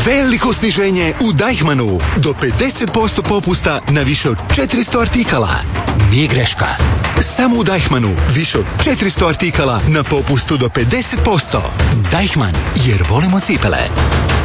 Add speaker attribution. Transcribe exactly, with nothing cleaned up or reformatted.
Speaker 1: Veliko sniženje u Deichmannu. Do pedeset posto popusta na više od četiristo artikala. Nije greška. Samo u Deichmannu više od četiristo artikala na popustu do pedeset posto. Deichmann, jer volimo cipele.